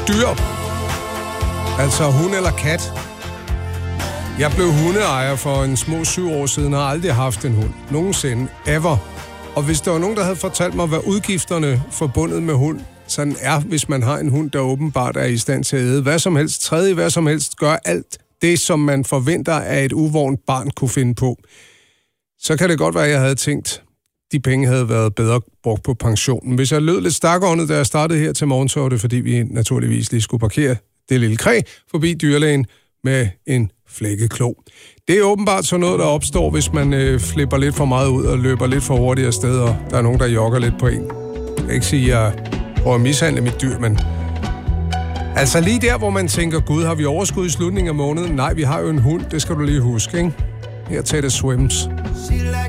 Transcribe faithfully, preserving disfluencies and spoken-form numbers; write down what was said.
dyr. Altså hund eller kat. Jeg blev hundeejer for en små syv år siden og har aldrig haft en hund. Nogensinde. Ever. Og hvis der var nogen, der havde fortalt mig, hvad udgifterne forbundet med hund sådan er, hvis man har en hund, der åbenbart er i stand til at æde hvad som helst, tredje hvad som helst, gør alt det, som man forventer, at et uvårent barn kunne finde på, så kan det godt være, at jeg havde tænkt, de penge havde været bedre brugt på pensionen. Hvis jeg lød lidt stakåndet, da jeg startede her til morgen, så var det, fordi vi naturligvis lige skulle parkere det lille kræ forbi dyrlægen med en flækkeklo. Det er åbenbart sådan noget, der opstår, hvis man øh, flipper lidt for meget ud og løber lidt for hurtigt afsted, og der er nogen, der jogger lidt på en. Jeg kan ikke sige, at jeg prøver at mishandle mit dyr, men altså lige der, hvor man tænker, gud, har vi overskud i slutningen af måneden? Nej, vi har jo en hund, det skal du lige huske, ikke? Her tager det Swims.